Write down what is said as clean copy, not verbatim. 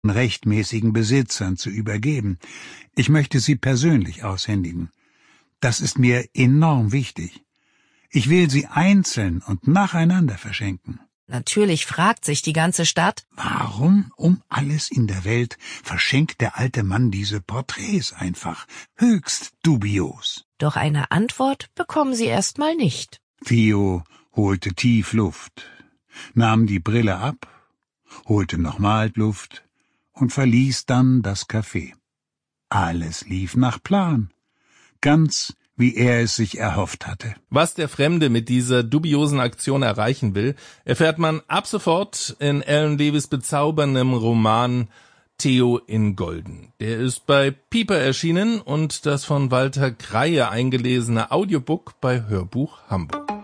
rechtmäßigen Besitzern zu übergeben. Ich möchte sie persönlich aushändigen. Das ist mir enorm wichtig. Ich will sie einzeln und nacheinander verschenken. Natürlich fragt sich die ganze Stadt: Warum um alles in der Welt verschenkt der alte Mann diese Porträts einfach? Höchst dubios. Doch eine Antwort bekommen sie erstmal nicht. Theo holte tief Luft, nahm die Brille ab, holte nochmal Luft und verließ dann das Café. Alles lief nach Plan, ganz wie er es sich erhofft hatte. Was der Fremde mit dieser dubiosen Aktion erreichen will, erfährt man ab sofort in Alan Davies bezauberndem Roman Theo in Golden. Der ist bei Piper erschienen und das von Walter Kreie eingelesene Audiobook bei Hörbuch Hamburg.